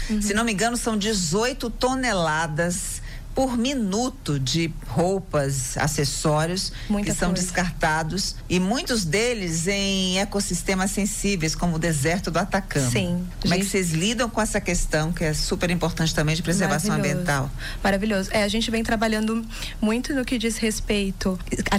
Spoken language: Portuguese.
Se não me engano, são 18 toneladas por minuto de roupas, acessórios que são descartados, e muitos deles em ecossistemas sensíveis, como o deserto do Atacama. Sim. Como é que vocês lidam com essa questão, que é super importante também, de preservação ambiental? Maravilhoso. A gente vem trabalhando muito no que diz respeito